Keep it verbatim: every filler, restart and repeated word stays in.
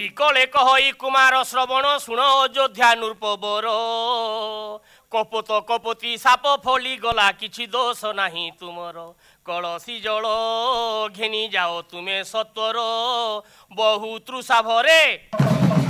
କଳେ କହଇ କୁମାର ଶ୍ରବଣ ଶୁଣ ଅଯୋଧ୍ୟା ନୃପବର କପୋତ କପୋତି ସାପ ଫଳି ଗଲା କିଛି ଦୋଷ ନାହିଁ ତୁମର କଳସି ଜଳ ଘେନି ଯାଅ ତୁମେ ସତ୍ୱର ବହୁ ତୃଷା ଭରେ